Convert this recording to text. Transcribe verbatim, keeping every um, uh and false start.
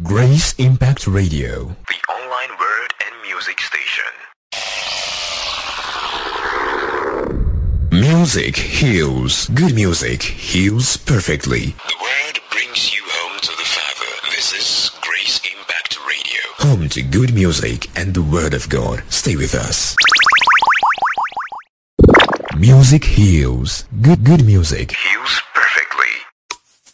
Grace Impact Radio, the online word and music station. Music heals. Good music heals perfectly. The word brings you home to the Father. This is Grace Impact Radio. Home to good music and the Word of God. Stay with us. Music heals. Good, good music Heals